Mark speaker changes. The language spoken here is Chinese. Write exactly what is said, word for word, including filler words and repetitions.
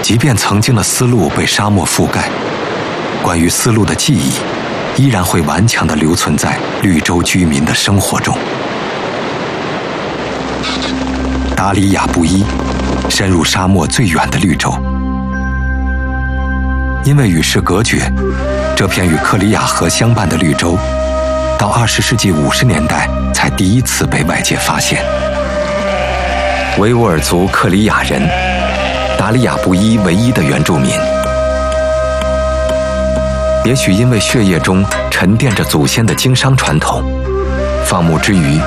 Speaker 1: 即便曾经的丝路被沙漠覆盖，关于丝路的记忆依然会顽强地留存在绿洲居民的生活中。达里亚布依，深入沙漠最远的绿洲。因为与世隔绝，这片与克里亚河相伴的绿洲，到二十世纪五十年代才第一次被外界发现。维吾尔族克里亚人，达里亚布依唯一的原住民。也许因为血液中沉淀着祖先的经商传统，放牧之余